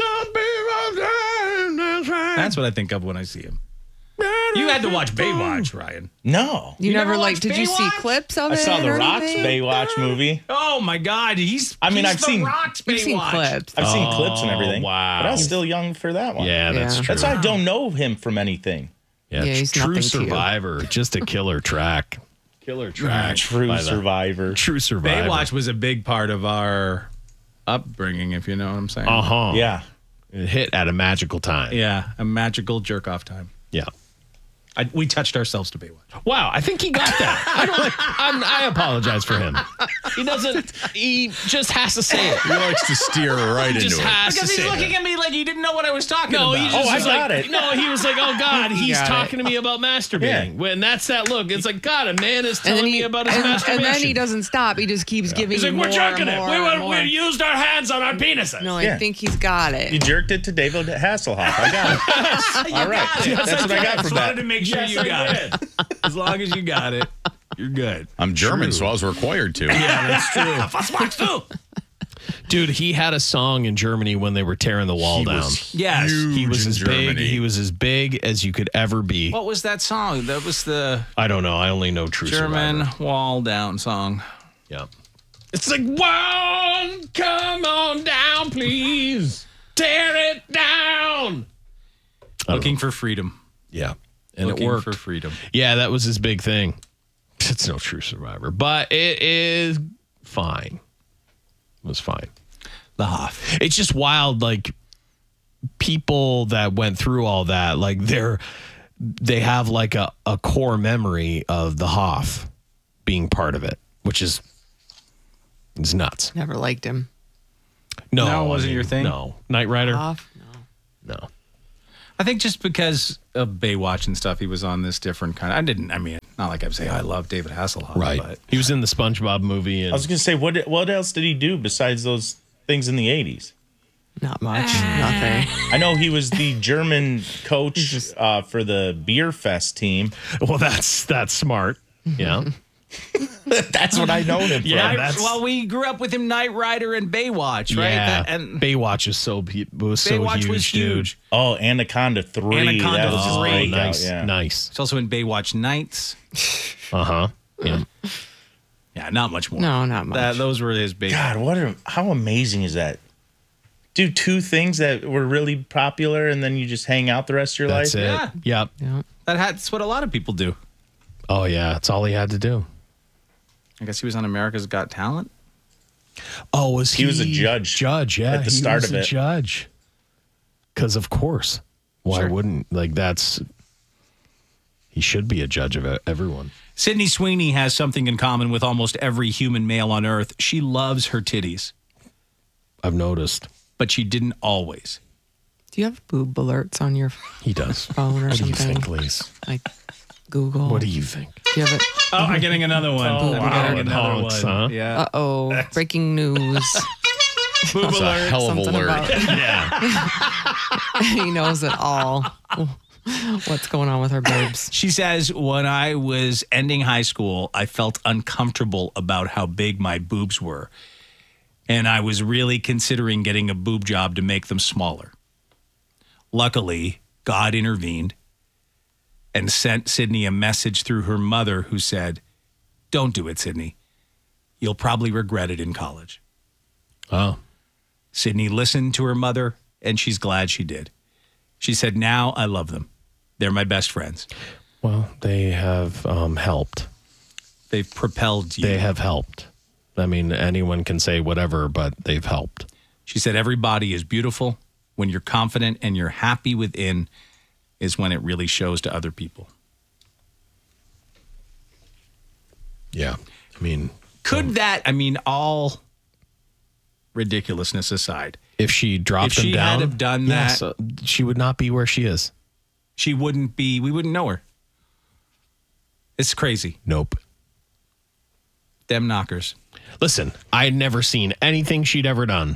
[SPEAKER 12] That's what I think of when I see him. You had to watch Baywatch, Ryan.
[SPEAKER 15] No.
[SPEAKER 13] You,
[SPEAKER 12] You
[SPEAKER 13] never,
[SPEAKER 12] never
[SPEAKER 13] like?
[SPEAKER 12] watched
[SPEAKER 13] Did you see
[SPEAKER 12] Baywatch?
[SPEAKER 13] clips of
[SPEAKER 15] I
[SPEAKER 13] it?
[SPEAKER 15] saw The
[SPEAKER 13] or
[SPEAKER 15] Rock's
[SPEAKER 13] anything?
[SPEAKER 15] Baywatch movie.
[SPEAKER 12] Oh my God, he's.
[SPEAKER 15] I mean,
[SPEAKER 12] he's
[SPEAKER 15] I've
[SPEAKER 12] the
[SPEAKER 15] seen-
[SPEAKER 12] Rock's
[SPEAKER 13] You've seen
[SPEAKER 12] Baywatch.
[SPEAKER 13] clips.
[SPEAKER 15] I've seen
[SPEAKER 14] Oh,
[SPEAKER 15] clips and everything.
[SPEAKER 14] wow.
[SPEAKER 15] But I was still young for that one.
[SPEAKER 14] Yeah, that's
[SPEAKER 13] Yeah.
[SPEAKER 14] true.
[SPEAKER 15] That's why I don't know him from anything.
[SPEAKER 14] Yeah,
[SPEAKER 13] Yeah, he's
[SPEAKER 14] true
[SPEAKER 13] nothing to you.
[SPEAKER 14] survivor. Just a killer track. Killer track.
[SPEAKER 15] True
[SPEAKER 14] by the-
[SPEAKER 15] survivor.
[SPEAKER 14] True survivor.
[SPEAKER 12] Baywatch was a big part of our upbringing, if you know what I'm saying.
[SPEAKER 14] Uh huh.
[SPEAKER 15] Yeah.
[SPEAKER 14] It hit at a magical time.
[SPEAKER 12] Yeah, a magical jerk off time.
[SPEAKER 14] Yeah.
[SPEAKER 12] I, we touched ourselves to Baywatch.
[SPEAKER 14] Wow, I think he got that. I don't. I'm, I apologize for him. He doesn't. He just has to say it.
[SPEAKER 17] He likes to steer right
[SPEAKER 14] He
[SPEAKER 17] into
[SPEAKER 14] just
[SPEAKER 17] it.
[SPEAKER 14] has
[SPEAKER 12] Because
[SPEAKER 14] to
[SPEAKER 12] he's
[SPEAKER 14] say
[SPEAKER 12] looking
[SPEAKER 14] it.
[SPEAKER 12] at me like he didn't know what I was talking
[SPEAKER 14] No,
[SPEAKER 12] about.
[SPEAKER 14] he just
[SPEAKER 15] Oh, I
[SPEAKER 14] was
[SPEAKER 15] got
[SPEAKER 14] like,
[SPEAKER 15] it.
[SPEAKER 14] no, he was like, oh God, he's
[SPEAKER 13] got
[SPEAKER 14] talking to me about masturbating.
[SPEAKER 15] Yeah.
[SPEAKER 14] When that's that look, it's like, God, a man is
[SPEAKER 13] And
[SPEAKER 14] telling
[SPEAKER 13] then
[SPEAKER 14] me
[SPEAKER 13] he,
[SPEAKER 14] about his
[SPEAKER 13] and,
[SPEAKER 14] masturbation.
[SPEAKER 13] and then he doesn't stop. He just keeps giving
[SPEAKER 14] He's
[SPEAKER 13] you
[SPEAKER 14] like,
[SPEAKER 13] more
[SPEAKER 14] we're jerking
[SPEAKER 13] and
[SPEAKER 14] it.
[SPEAKER 13] more
[SPEAKER 14] We,
[SPEAKER 13] and
[SPEAKER 14] were,
[SPEAKER 13] more.
[SPEAKER 14] we used our hands on our penises.
[SPEAKER 13] No, I
[SPEAKER 15] Yeah.
[SPEAKER 13] think he's got it.
[SPEAKER 15] You jerked it to David Hasselhoff. I got it. All right. That's what I got
[SPEAKER 12] Just
[SPEAKER 15] from
[SPEAKER 12] wanted
[SPEAKER 15] that.
[SPEAKER 12] to make sure
[SPEAKER 14] Yes,
[SPEAKER 12] you
[SPEAKER 14] I
[SPEAKER 12] got
[SPEAKER 14] did.
[SPEAKER 12] it. As long as you got it, you're good.
[SPEAKER 17] I'm German,
[SPEAKER 14] True.
[SPEAKER 17] so I was required to.
[SPEAKER 12] Yeah, that's true.
[SPEAKER 14] Dude, he had a song in Germany when they were tearing the wall
[SPEAKER 17] He
[SPEAKER 14] down.
[SPEAKER 17] was
[SPEAKER 12] Yes.
[SPEAKER 14] He was
[SPEAKER 17] huge in
[SPEAKER 14] as big.
[SPEAKER 17] Germany.
[SPEAKER 14] He was as big as you could ever be.
[SPEAKER 12] What was that song? That was the
[SPEAKER 14] I don't know. I only know True
[SPEAKER 12] German
[SPEAKER 14] Survivor.
[SPEAKER 12] wall down song.
[SPEAKER 14] Yeah. It's like, one, come on down, please. Tear it down.
[SPEAKER 12] Looking for freedom.
[SPEAKER 14] Yeah. And
[SPEAKER 12] Looking
[SPEAKER 14] it worked.
[SPEAKER 12] for freedom.
[SPEAKER 14] Yeah, that was his big thing. It's no true survivor, but it is fine. It was fine.
[SPEAKER 12] The Hoff.
[SPEAKER 14] It's just wild, like people that went through all that, like they're they have like a, a core memory of the Hoff being part of it, which is it's nuts.
[SPEAKER 13] Never liked him.
[SPEAKER 14] No,
[SPEAKER 12] No, it
[SPEAKER 14] I
[SPEAKER 12] wasn't
[SPEAKER 14] mean,
[SPEAKER 12] your thing?
[SPEAKER 14] No, Knight Rider.
[SPEAKER 13] Off? No.
[SPEAKER 14] No.
[SPEAKER 12] I think just because of Baywatch and stuff, he was on this different kind of. I didn't. I mean, not like I'm saying I love David Hasselhoff,
[SPEAKER 14] Right.
[SPEAKER 12] But
[SPEAKER 14] He was in the SpongeBob movie, and
[SPEAKER 15] I was going to say, what what else did he do besides those things in the eighties?
[SPEAKER 13] Not much. Nothing.
[SPEAKER 15] I know he was the German coach uh, for the Beer Fest team.
[SPEAKER 14] well, that's that's smart. Yeah.
[SPEAKER 15] That's what I know him from.
[SPEAKER 14] Yeah,
[SPEAKER 12] Night-
[SPEAKER 14] that's-
[SPEAKER 12] well, we grew up with him, Knight Rider and Baywatch, right?
[SPEAKER 14] Yeah.
[SPEAKER 12] That- and
[SPEAKER 14] Baywatch is so hu- was so
[SPEAKER 12] Baywatch
[SPEAKER 14] huge,
[SPEAKER 12] was huge.
[SPEAKER 14] dude.
[SPEAKER 15] Oh, Anaconda three.
[SPEAKER 12] Anaconda
[SPEAKER 15] that was his
[SPEAKER 12] three.
[SPEAKER 15] breakout,
[SPEAKER 14] nice,
[SPEAKER 15] yeah.
[SPEAKER 14] nice.
[SPEAKER 12] It's also in Baywatch Nights.
[SPEAKER 14] Uh huh. Yeah.
[SPEAKER 12] Yeah, not much more.
[SPEAKER 13] No, not much.
[SPEAKER 12] That, those were his big.
[SPEAKER 15] God, what? A, how amazing is that? Do two things that were really popular, and then you just hang out the rest of your
[SPEAKER 14] That's
[SPEAKER 15] life.
[SPEAKER 14] it.
[SPEAKER 12] Yeah.
[SPEAKER 14] Yep.
[SPEAKER 13] Yeah.
[SPEAKER 12] That had, that's what a lot of people do.
[SPEAKER 14] Oh yeah, that's all he had to do.
[SPEAKER 12] I guess he was on America's Got Talent.
[SPEAKER 14] Oh, was he?
[SPEAKER 15] He was a judge
[SPEAKER 14] Judge, yeah.
[SPEAKER 15] at the
[SPEAKER 14] he
[SPEAKER 15] start
[SPEAKER 14] was
[SPEAKER 15] of
[SPEAKER 14] a
[SPEAKER 15] it.
[SPEAKER 14] Judge. Because of course, why
[SPEAKER 12] Sure.
[SPEAKER 14] wouldn't like that's? He should be a judge of e- everyone.
[SPEAKER 12] Sydney Sweeney has something in common with almost every human male on Earth. She loves her titties,
[SPEAKER 14] I've noticed.
[SPEAKER 12] but she didn't always.
[SPEAKER 13] Do you have boob alerts on your
[SPEAKER 14] He does.
[SPEAKER 13] phone or
[SPEAKER 14] What do you
[SPEAKER 13] something?
[SPEAKER 14] think, Liz?
[SPEAKER 13] Like Google.
[SPEAKER 14] What do you think?
[SPEAKER 13] Do you have it?
[SPEAKER 12] Oh, I'm getting another one.
[SPEAKER 14] Oh,
[SPEAKER 12] I'm
[SPEAKER 14] wow.
[SPEAKER 12] getting another
[SPEAKER 14] Honks,
[SPEAKER 12] one.
[SPEAKER 14] huh?
[SPEAKER 12] Yeah.
[SPEAKER 13] Uh oh. Breaking news.
[SPEAKER 12] Boob
[SPEAKER 17] That's a
[SPEAKER 12] alert.
[SPEAKER 17] hell of a
[SPEAKER 13] Something
[SPEAKER 17] alert.
[SPEAKER 13] about-
[SPEAKER 14] Yeah.
[SPEAKER 13] He knows it all. What's going on with her boobs?
[SPEAKER 12] She says, when I was ending high school, I felt uncomfortable about how big my boobs were. And I was really considering getting a boob job to make them smaller. Luckily, God intervened and sent Sydney a message through her mother who said, "Don't do it, Sydney. You'll probably regret it in college."
[SPEAKER 14] Oh.
[SPEAKER 12] Sydney listened to her mother, and she's glad she did. She said, "Now I love them. They're my best friends.
[SPEAKER 14] Well, they have um, helped.
[SPEAKER 12] They've propelled you."
[SPEAKER 14] They have helped. I mean, anyone can say whatever, but they've helped.
[SPEAKER 12] She said, "Every body is beautiful. When you're confident and you're happy within is when it really shows to other people."
[SPEAKER 14] Yeah. I mean,
[SPEAKER 12] Could that, I mean, all ridiculousness aside,
[SPEAKER 14] if she dropped
[SPEAKER 12] if
[SPEAKER 14] them
[SPEAKER 12] she
[SPEAKER 14] down,
[SPEAKER 12] had have done
[SPEAKER 14] yes,
[SPEAKER 12] that,
[SPEAKER 14] uh, she would not be where she is.
[SPEAKER 12] she wouldn't be, we wouldn't know her. It's crazy.
[SPEAKER 14] Nope.
[SPEAKER 12] Them knockers.
[SPEAKER 14] Listen, I had never seen anything she'd ever done.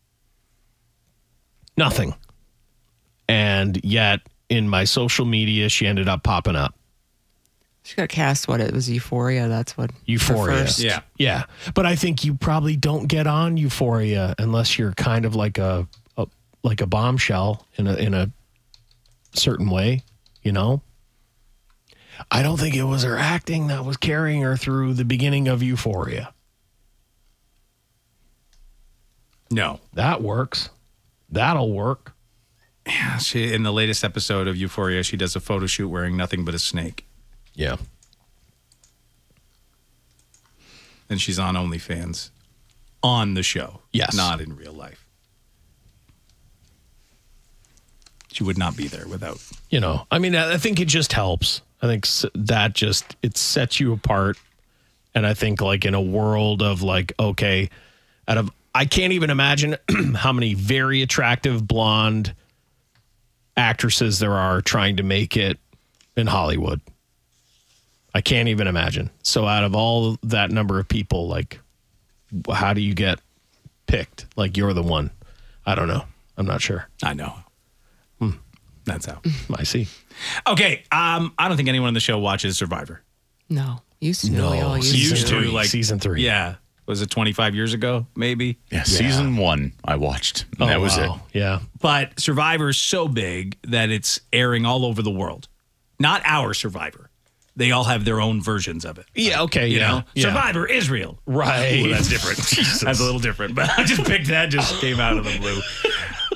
[SPEAKER 14] Nothing. And yet, in my social media, she ended up popping up.
[SPEAKER 13] She got cast. What it was Euphoria. That's what. her
[SPEAKER 14] Euphoria.
[SPEAKER 13] first-
[SPEAKER 12] Yeah.
[SPEAKER 14] Yeah. But I think you probably don't get on Euphoria unless you're kind of like a, a like a bombshell in a in a certain way, you know? I don't think it was her acting that was carrying her through the beginning of Euphoria.
[SPEAKER 12] No.
[SPEAKER 14] That works. That'll work.
[SPEAKER 12] Yeah, she, in the latest episode of Euphoria, she does a photo shoot wearing nothing but a snake.
[SPEAKER 14] Yeah.
[SPEAKER 12] And she's on OnlyFans on the show.
[SPEAKER 14] Yes.
[SPEAKER 12] Not in real life. She would not be there without.
[SPEAKER 14] You know, I mean, I I think it just helps. I think s- that just, it sets you apart. And I think like in a world of like, okay, out of, I can't even imagine how many very attractive blonde actresses there are trying to make it in Hollywood. I can't even imagine. So out of all that number of people, like, how do you get picked? Like you're the one. I don't know. I'm not sure.
[SPEAKER 12] I know.
[SPEAKER 14] Hmm.
[SPEAKER 12] That's how.
[SPEAKER 14] I see.
[SPEAKER 12] Okay. Um, I don't think anyone on the show watches Survivor.
[SPEAKER 13] No, used to.
[SPEAKER 14] No,
[SPEAKER 13] we all used,
[SPEAKER 12] Used
[SPEAKER 13] to.
[SPEAKER 12] to, like
[SPEAKER 14] season three.
[SPEAKER 12] Yeah. Was it twenty-five years ago? Maybe.
[SPEAKER 17] Yeah, season one I watched. And that was
[SPEAKER 14] wow.
[SPEAKER 17] it.
[SPEAKER 14] Yeah.
[SPEAKER 12] But Survivor is so big that it's airing all over the world. Not our Survivor. They all have their own versions of it.
[SPEAKER 14] Yeah. Okay.
[SPEAKER 12] You
[SPEAKER 14] yeah.
[SPEAKER 12] know,
[SPEAKER 14] yeah.
[SPEAKER 12] Survivor Israel.
[SPEAKER 14] Right.
[SPEAKER 12] Ooh, that's different. That's a little different. But I just picked that. Just came out of the blue.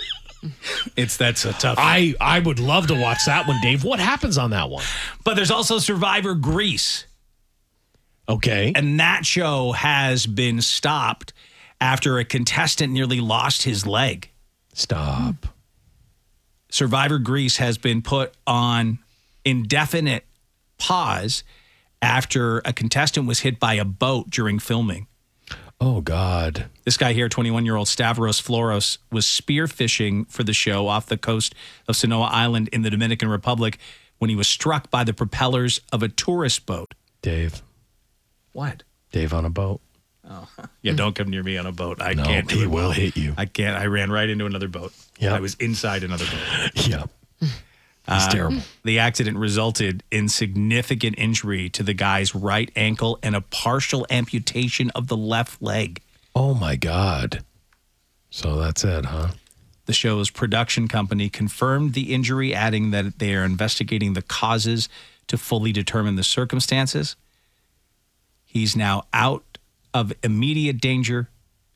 [SPEAKER 12] It's that's a tough.
[SPEAKER 14] I I would love to watch that one, Dave. What happens on that one?
[SPEAKER 12] But there's also Survivor Greece.
[SPEAKER 14] Okay.
[SPEAKER 12] And that show has been stopped after a contestant nearly lost his leg.
[SPEAKER 14] Stop.
[SPEAKER 12] Survivor Greece has been put on indefinite pause after a contestant was hit by a boat during filming.
[SPEAKER 14] Oh, God.
[SPEAKER 12] This guy here, twenty-one-year-old Stavros Floros, was spearfishing for the show off the coast of Sanoa Island in the Dominican Republic when he was struck by the propellers of a tourist boat.
[SPEAKER 14] Dave.
[SPEAKER 12] What?
[SPEAKER 14] Dave on a boat.
[SPEAKER 12] Oh, yeah, don't come near me on a boat. I
[SPEAKER 14] No,
[SPEAKER 12] can't do
[SPEAKER 14] he
[SPEAKER 12] it
[SPEAKER 14] will
[SPEAKER 12] well.
[SPEAKER 14] hit you.
[SPEAKER 12] I can't. I ran right into another boat.
[SPEAKER 14] Yeah.
[SPEAKER 12] I was inside another boat.
[SPEAKER 14] Yeah. It's
[SPEAKER 12] Uh,
[SPEAKER 14] terrible.
[SPEAKER 12] The accident resulted in significant injury to the guy's right ankle and a partial amputation of the left leg.
[SPEAKER 14] Oh, my God. So that's it, huh?
[SPEAKER 12] The show's production company confirmed the injury, adding that they are investigating the causes to fully determine the circumstances. He's now out of immediate danger,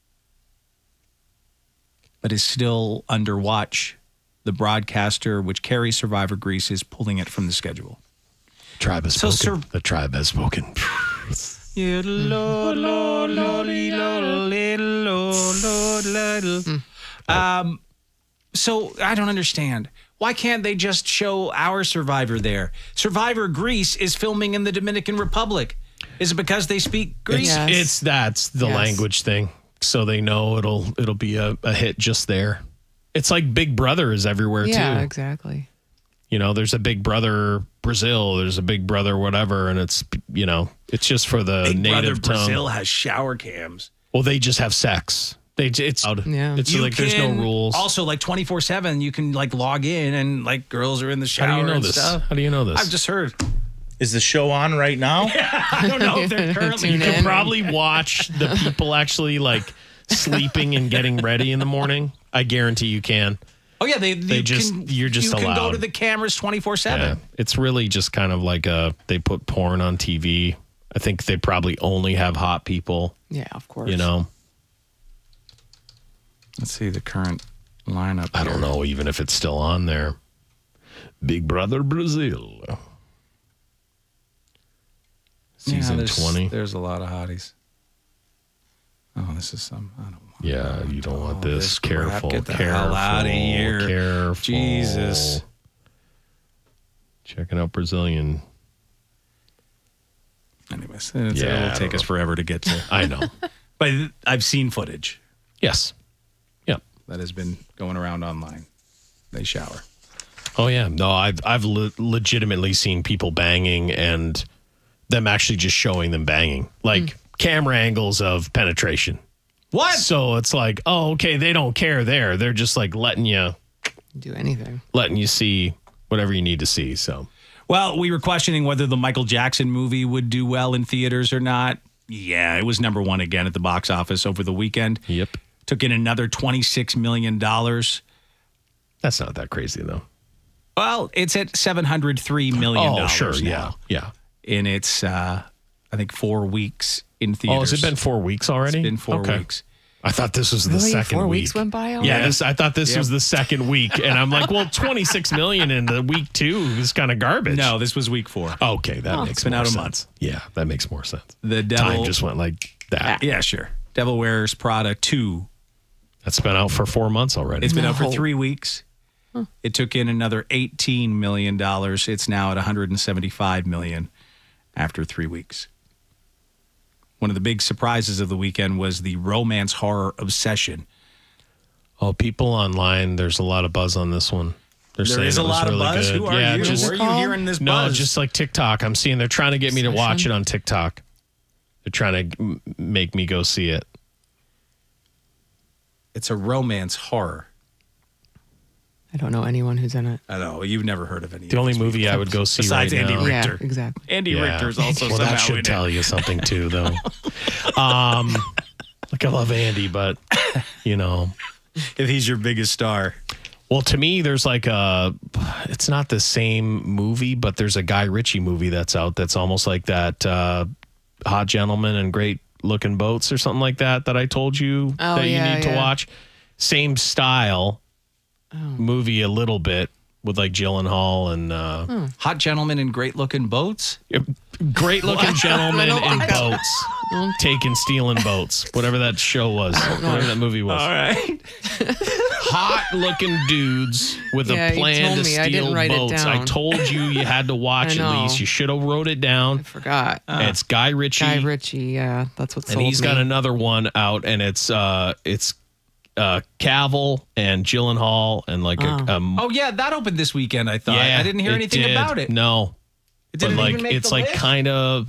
[SPEAKER 12] but is still under watch. The broadcaster, which carries Survivor Greece, is pulling it from the schedule.
[SPEAKER 14] Tribe has
[SPEAKER 12] So,
[SPEAKER 14] spoken.
[SPEAKER 12] Sur-
[SPEAKER 14] the tribe has spoken.
[SPEAKER 12] Um, so I don't understand. Why can't they just show our Survivor there? Survivor Greece is filming in the Dominican Republic. Is it because they speak Greek?
[SPEAKER 14] It's, it's that's the
[SPEAKER 12] Yes.
[SPEAKER 14] language thing, so they know it'll it'll be a, a hit just there. It's like Big Brother is everywhere
[SPEAKER 13] Yeah,
[SPEAKER 14] too.
[SPEAKER 13] exactly.
[SPEAKER 14] You know, there's a Big Brother Brazil, there's a Big Brother whatever, and it's you know, it's just for the
[SPEAKER 12] Big Brother
[SPEAKER 14] native tongue.
[SPEAKER 12] Brazil has shower cams.
[SPEAKER 14] Well, they just have sex. They it's
[SPEAKER 13] yeah.
[SPEAKER 14] It's
[SPEAKER 12] You
[SPEAKER 14] like there's no
[SPEAKER 12] can-
[SPEAKER 14] rules.
[SPEAKER 12] Also, like twenty-four seven, you can like log in and like girls are in the shower
[SPEAKER 14] How do you know
[SPEAKER 12] and
[SPEAKER 14] this?
[SPEAKER 12] stuff.
[SPEAKER 14] How do you know this?
[SPEAKER 12] I've just heard.
[SPEAKER 15] Is the show on right now?
[SPEAKER 12] I don't know if they're currently.
[SPEAKER 14] You can probably watch the people actually like sleeping and getting ready in the morning. I guarantee you can.
[SPEAKER 12] Oh yeah, they,
[SPEAKER 14] They
[SPEAKER 12] you
[SPEAKER 14] just-
[SPEAKER 12] can,
[SPEAKER 14] you're just
[SPEAKER 12] you can go
[SPEAKER 14] allowed.
[SPEAKER 12] to the cameras twenty-four
[SPEAKER 14] Yeah,
[SPEAKER 12] seven.
[SPEAKER 14] it's really just kind of like a they put porn on T V. I think they probably only have hot people.
[SPEAKER 13] Yeah, of course.
[SPEAKER 14] You know,
[SPEAKER 12] Let's see the current lineup.
[SPEAKER 14] I don't know even if it's still on there. Big Brother Brazil, season
[SPEAKER 12] there's,
[SPEAKER 14] twenty.
[SPEAKER 12] There's a lot of hotties. Oh, this is some. I don't want.
[SPEAKER 14] Yeah, you don't want
[SPEAKER 12] Oh,
[SPEAKER 14] this.
[SPEAKER 12] this crap.
[SPEAKER 14] Careful,
[SPEAKER 12] Get the
[SPEAKER 14] careful,
[SPEAKER 12] hell outta here.
[SPEAKER 14] Careful,
[SPEAKER 12] Jesus.
[SPEAKER 14] Checking out Brazilian.
[SPEAKER 12] Anyways, it's,
[SPEAKER 14] Yeah, I
[SPEAKER 12] it'll take
[SPEAKER 14] don't
[SPEAKER 12] us
[SPEAKER 14] know.
[SPEAKER 12] forever to get to.
[SPEAKER 14] I know.
[SPEAKER 12] But I've seen footage.
[SPEAKER 14] Yes. Yep.
[SPEAKER 12] That has been going around online. They shower.
[SPEAKER 14] Oh yeah, no, I've I've le- legitimately seen people banging and them actually just showing them banging, like camera angles of penetration.
[SPEAKER 12] What?
[SPEAKER 14] So it's like, oh, okay, they don't care there. They're just like letting you
[SPEAKER 13] Do anything.
[SPEAKER 14] letting you see whatever you need to see. So
[SPEAKER 12] Well, we were questioning whether the Michael Jackson movie would do well in theaters or not. Yeah, it was number one again at the box office over the weekend.
[SPEAKER 14] Yep.
[SPEAKER 12] Took in another twenty-six million dollars.
[SPEAKER 14] That's not that crazy, though.
[SPEAKER 12] Well, it's at seven hundred three million dollars.
[SPEAKER 14] Oh, sure,
[SPEAKER 12] now.
[SPEAKER 14] yeah, yeah.
[SPEAKER 12] In its, uh, I think, four weeks in theaters.
[SPEAKER 14] Oh, has it been four weeks already?
[SPEAKER 12] It's been four
[SPEAKER 14] Okay.
[SPEAKER 12] weeks.
[SPEAKER 14] I thought this was the
[SPEAKER 13] Really?
[SPEAKER 14] second
[SPEAKER 13] Four
[SPEAKER 14] week.
[SPEAKER 13] weeks went by already?
[SPEAKER 14] Yeah, this, I thought this
[SPEAKER 12] Yep.
[SPEAKER 14] was the second week, and I'm like, well, twenty-six million in the week two is kind of garbage.
[SPEAKER 12] No, this was week four.
[SPEAKER 14] Okay, that
[SPEAKER 12] Oh,
[SPEAKER 14] makes
[SPEAKER 12] it's been
[SPEAKER 14] more
[SPEAKER 12] out a
[SPEAKER 14] sense.
[SPEAKER 12] month.
[SPEAKER 14] Yeah, that makes more sense.
[SPEAKER 12] The Devil
[SPEAKER 14] Time just went like that.
[SPEAKER 12] Yeah, sure. Devil Wears Prada two.
[SPEAKER 14] That's been out for four months already.
[SPEAKER 12] It's been out for
[SPEAKER 13] No.
[SPEAKER 12] three weeks. It took in another eighteen million dollars. It's now at one hundred seventy-five million dollars after three weeks. One of the big surprises of the weekend was the romance horror Obsession.
[SPEAKER 14] Oh, people online, there's a lot of buzz on this one. They're
[SPEAKER 12] There
[SPEAKER 14] saying
[SPEAKER 12] is a
[SPEAKER 14] it was
[SPEAKER 12] lot of
[SPEAKER 14] really
[SPEAKER 12] buzz?
[SPEAKER 14] good.
[SPEAKER 12] Who are
[SPEAKER 14] yeah,
[SPEAKER 12] you?
[SPEAKER 14] Just,
[SPEAKER 12] Where are you hearing this
[SPEAKER 14] no,
[SPEAKER 12] buzz?
[SPEAKER 14] just like TikTok. I'm seeing they're trying to get me to watch it on TikTok. They're trying to m- make me go see it.
[SPEAKER 12] It's a romance horror.
[SPEAKER 13] I don't know anyone who's in it.
[SPEAKER 12] I know. You've never heard of any.
[SPEAKER 14] The
[SPEAKER 12] of
[SPEAKER 14] only
[SPEAKER 12] these
[SPEAKER 14] movie
[SPEAKER 12] people.
[SPEAKER 14] I would go see
[SPEAKER 12] Besides
[SPEAKER 14] right
[SPEAKER 12] Andy
[SPEAKER 14] now.
[SPEAKER 12] Richter.
[SPEAKER 13] Yeah, exactly.
[SPEAKER 12] Andy
[SPEAKER 14] Yeah.
[SPEAKER 12] Richter's also
[SPEAKER 14] well,
[SPEAKER 12] somehow
[SPEAKER 14] that should
[SPEAKER 12] in
[SPEAKER 14] tell
[SPEAKER 12] it.
[SPEAKER 14] you something too, though. um, like I love Andy, but you know,
[SPEAKER 12] If he's your biggest star.
[SPEAKER 14] well, to me, there's like a. It's not the same movie, but there's a Guy Ritchie movie that's out that's almost like that. Uh, Hot Gentleman and Great Looking Boats or something like that that I told you
[SPEAKER 13] Oh,
[SPEAKER 14] that
[SPEAKER 13] yeah,
[SPEAKER 14] you need to
[SPEAKER 13] yeah.
[SPEAKER 14] watch. Same style, movie a little bit with like Gyllenhaal and uh,
[SPEAKER 12] Hmm. Hot gentlemen in great looking boats.
[SPEAKER 14] great looking
[SPEAKER 12] What?
[SPEAKER 14] gentlemen
[SPEAKER 12] I don't
[SPEAKER 14] in
[SPEAKER 12] think so.
[SPEAKER 14] boats, taking stealing boats, whatever that show was, whatever that movie was.
[SPEAKER 12] All right.
[SPEAKER 14] Hot looking dudes with
[SPEAKER 13] Yeah,
[SPEAKER 14] a
[SPEAKER 13] you
[SPEAKER 14] plan
[SPEAKER 13] told
[SPEAKER 14] to
[SPEAKER 13] me. I didn't
[SPEAKER 14] steal
[SPEAKER 13] write it
[SPEAKER 14] boats. I
[SPEAKER 13] down.
[SPEAKER 14] told you you had to watch
[SPEAKER 13] I
[SPEAKER 14] at
[SPEAKER 13] know.
[SPEAKER 14] least. You should have wrote it down. I
[SPEAKER 13] forgot.
[SPEAKER 14] it's Guy Ritchie.
[SPEAKER 13] Guy Ritchie, yeah, that's what
[SPEAKER 14] and
[SPEAKER 13] sold
[SPEAKER 14] he's
[SPEAKER 13] me.
[SPEAKER 14] got another one out, and it's uh, it's uh, Cavill and Gyllenhaal and like a, um,
[SPEAKER 12] Oh yeah, that opened this weekend. I thought.
[SPEAKER 14] yeah,
[SPEAKER 12] I didn't hear
[SPEAKER 14] it
[SPEAKER 12] anything
[SPEAKER 14] did.
[SPEAKER 12] about it.
[SPEAKER 14] No,
[SPEAKER 12] It
[SPEAKER 14] but
[SPEAKER 12] didn't
[SPEAKER 14] like
[SPEAKER 12] even make
[SPEAKER 14] it's
[SPEAKER 12] the
[SPEAKER 14] like
[SPEAKER 12] list?
[SPEAKER 14] kind of